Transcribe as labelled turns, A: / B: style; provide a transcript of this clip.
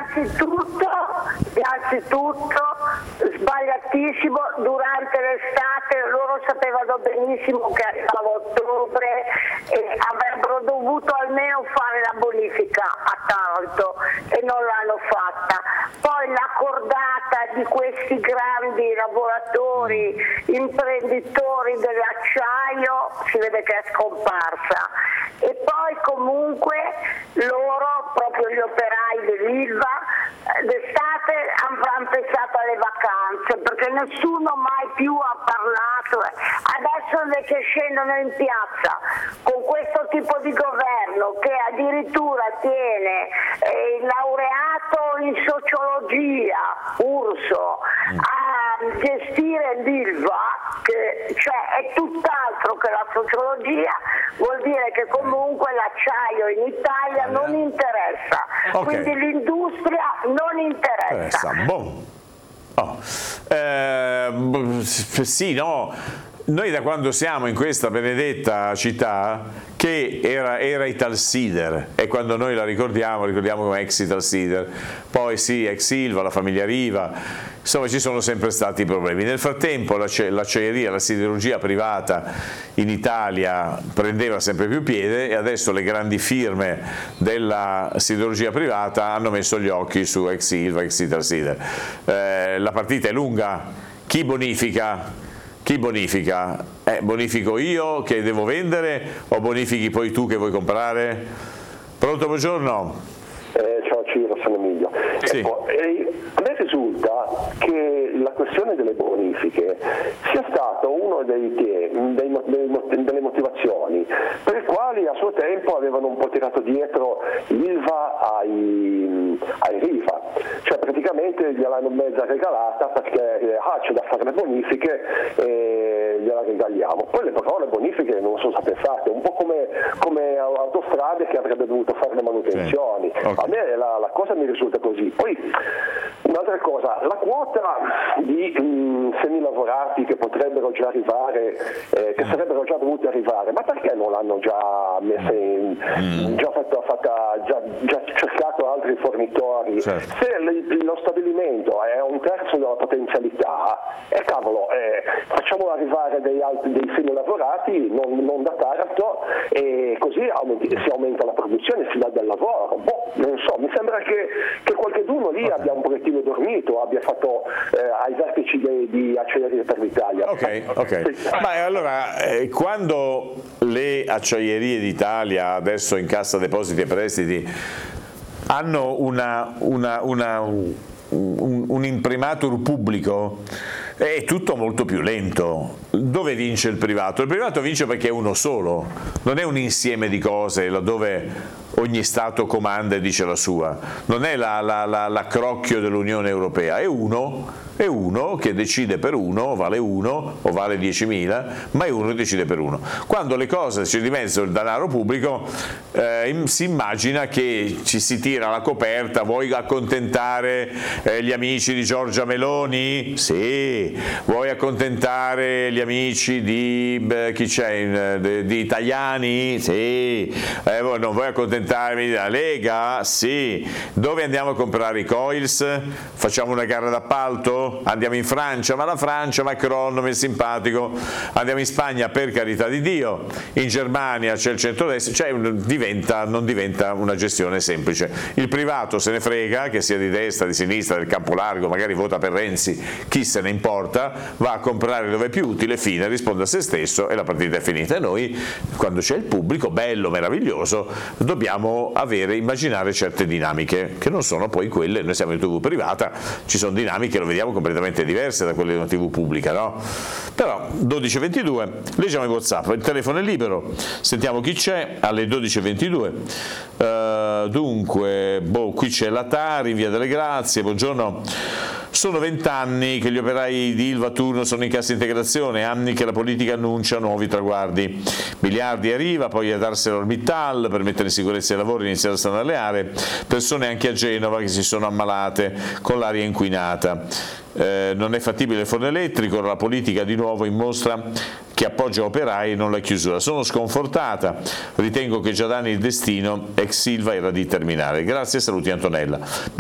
A: Innanzitutto sbagliatissimo, durante l'estate loro sapevano benissimo che arrivava ottobre e avrebbero dovuto almeno fare la bonifica a Taranto e non l'hanno fatta. Poi la cordata di questi grandi lavoratori, imprenditori dell'acciaio, si vede che è scomparsa. E poi comunque loro, proprio gli operai dell'Ilva, d'estate hanno pensato alle vacanze, perché nessuno mai più ha parlato. Adesso invece scendono in piazza con questo tipo di governo che addirittura tiene il laureato in sociologia, Urso, a gestire l'Ilva, che cioè è tutt'altro che la sociologia, vuol dire che comunque l'acciaio in Italia non interessa, quindi l'industria non interessa.
B: Sì, no. Noi da quando siamo in questa benedetta città, che era Italsider, e quando noi la ricordiamo come ex Italsider, poi sì, ex Ilva, la famiglia Riva, insomma ci sono sempre stati problemi. Nel frattempo l'acciaieria, la siderurgia privata in Italia prendeva sempre più piede e adesso le grandi firme della siderurgia privata hanno messo gli occhi su ex Ilva, ex Italsider. La partita è lunga, chi bonifica? Chi bonifica? Bonifico io che devo vendere o bonifichi poi tu che vuoi comprare? Pronto, buongiorno.
C: Ciao Ciro, sono Emilio.
B: Sì.
C: A me risulta che la questione delle bonifiche sia stato uno delle motivazioni per le quali a suo tempo avevano un po' tirato dietro l'Ilva ai Riva, cioè praticamente gliel'hanno mezza regalata perché c'è da fare le bonifiche e gliela regaliamo. Poi le parole bonifiche non sono state fatte, un po' come autostrade che avrebbe dovuto fare le manutenzioni.
B: Okay.
C: A me la cosa mi risulta così. Poi un'altra cosa, la quota di semilavorati che potrebbero già arrivare, che sarebbero già dovuti arrivare, ma perché non l'hanno già messa già cercato altri fornitori?
B: Certo.
C: Se lo stabilimento è un terzo della potenzialità, cavolo, facciamo arrivare dei semilavorati non da Taranto e così si aumenta la produzione, si dà del lavoro. Non so, mi sembra che qualcheduno lì abbia un pochettino dormito, abbia fatto ai vertici di Acciaierie per l'Italia.
B: Ok. Ma allora, quando le Acciaierie d'Italia, adesso in Cassa Depositi e Prestiti, hanno un imprimatur pubblico, è tutto molto più lento. Dove vince il privato? Il privato vince perché è uno solo, non è un insieme di cose laddove ogni Stato comanda e dice la sua, non è l'accrocchio dell'Unione Europea, è uno che decide per uno, vale uno o vale 10.000, ma è uno che decide per uno. Quando le cose c'è di mezzo il denaro pubblico, si immagina che ci si tira la coperta, vuoi accontentare gli amici di Giorgia Meloni? Sì. Vuoi accontentare gli amici di chi c'è? Di Tajani? Sì. Non vuoi accontentarmi della Lega? Sì. Dove andiamo a comprare i coils? Facciamo una gara d'appalto? Andiamo in Francia, ma la Francia, Macron mi è simpatico, andiamo in Spagna, per carità di Dio, in Germania c'è il centrodestra, cioè non diventa una gestione semplice. Il privato se ne frega, che sia di destra, di sinistra, del campo largo, magari vota per Renzi, chi se ne importa, va a comprare dove è più utile, fine, risponde a se stesso e la partita è finita. E noi, quando c'è il pubblico, bello, meraviglioso, dobbiamo immaginare certe dinamiche, che non sono poi quelle, noi siamo in TV privata, ci sono dinamiche, lo vediamo, completamente diverse da quelle di una TV pubblica, no? Però 12:22, leggiamo i WhatsApp, il telefono è libero, sentiamo chi c'è alle 12:22. Dunque, qui c'è la Tari in Via delle Grazie, buongiorno. Sono 20 anni che gli operai di Ilva Turno sono in cassa integrazione, anni che la politica annuncia nuovi traguardi. Miliardi arriva, poi ad ArcelorMittal per mettere in sicurezza i lavori e iniziare a sanare le aree, persone anche a Genova che si sono ammalate con l'aria inquinata. Non è fattibile il forno elettrico, la politica di nuovo in mostra che appoggia operai e non la chiusura. Sono sconfortata, ritengo che già da anni il destino ex Ilva era di terminare. Grazie, saluti Antonella.